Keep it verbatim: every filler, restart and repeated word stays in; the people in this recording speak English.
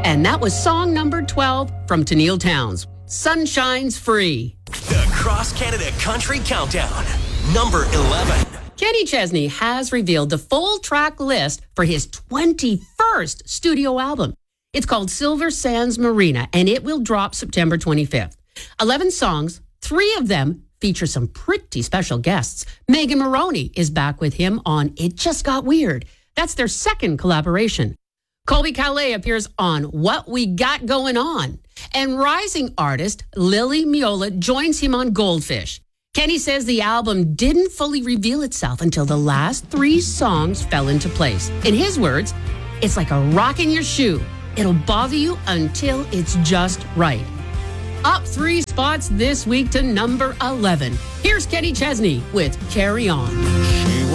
And that was song number twelve from Tennille Townes, Sunshine's Free. The Cross Canada Country Countdown, number eleven. Kenny Chesney has revealed the full track list for his twenty-first studio album. It's called Silver Sands Marina, and it will drop September twenty-fifth. eleven songs, three of them feature some pretty special guests. Megan Moroney is back with him on It Just Got Weird. That's their second collaboration. Colby Calais appears on What We Got Going On. And rising artist Lily Miola joins him on Goldfish. Kenny says the album didn't fully reveal itself until the last three songs fell into place. In his words, it's like a rock in your shoe. It'll bother you until it's just right. Up three spots this week to number eleven. Here's Kenny Chesney with Carry On.